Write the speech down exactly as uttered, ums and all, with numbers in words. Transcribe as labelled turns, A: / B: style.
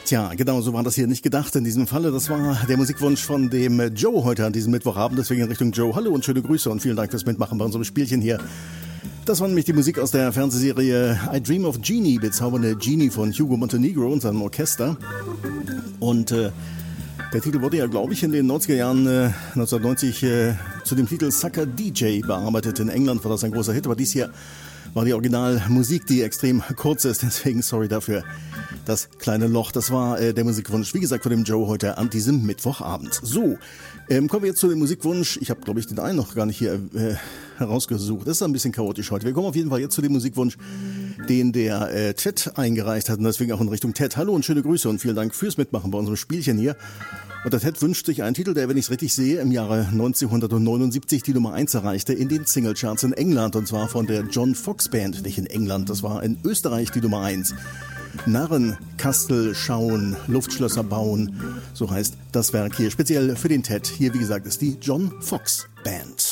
A: Tja, genau so war das hier nicht gedacht in diesem Falle. Das war der Musikwunsch von dem Joe heute an diesem Mittwochabend. Deswegen in Richtung Joe. Hallo und schöne Grüße und vielen Dank fürs Mitmachen bei unserem Spielchen hier. Das war nämlich die Musik aus der Fernsehserie I Dream of Jeannie, bezaubernde Jeannie von Hugo Montenegro und seinem Orchester. Und äh, der Titel wurde ja, glaube ich, in den neunziger Jahren, äh, neunzehnhundertneunzig, äh, zu dem Titel Sucker D J bearbeitet. In England war das ein großer Hit, aber dies hier war die Originalmusik, die extrem kurz ist. Deswegen sorry dafür. Das kleine Loch, das war äh, der Musikwunsch, wie gesagt, von dem Joe heute an diesem Mittwochabend. So, ähm, kommen wir jetzt zu dem Musikwunsch. Ich habe, glaube ich, den einen noch gar nicht hier äh, herausgesucht. Das ist ein bisschen chaotisch heute. Wir kommen auf jeden Fall jetzt zu dem Musikwunsch, den der äh, Ted eingereicht hat. Und deswegen auch in Richtung Ted. Hallo und schöne Grüße und vielen Dank fürs Mitmachen bei unserem Spielchen hier. Und der Ted wünscht sich einen Titel, der, wenn ich es richtig sehe, im Jahre neunzehnhundertneunundsiebzig die Nummer eins erreichte in den Singlecharts in England. Und zwar von der John Fox Band, nicht in England. Das war in Österreich die Nummer eins. Narrenkastel schauen, Luftschlösser bauen, so heißt das Werk hier. Speziell für den Ted. Hier, wie gesagt, ist die John Fox Band.